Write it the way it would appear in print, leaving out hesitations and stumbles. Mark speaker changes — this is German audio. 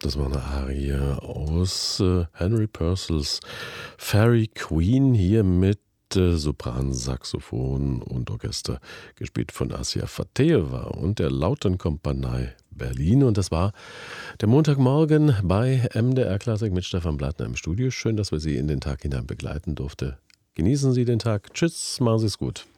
Speaker 1: Das war eine Arie aus Henry Purcells Fairy Queen, hier mit Sopran, Saxophon und Orchester, gespielt von Assia Fateva und der Lautenkompanie Berlin. Und das war der Montagmorgen bei MDR Klassik mit Stefan Blattner im Studio. Schön, dass wir Sie in den Tag hinein begleiten durften. Genießen Sie den Tag. Tschüss, machen Sie es gut.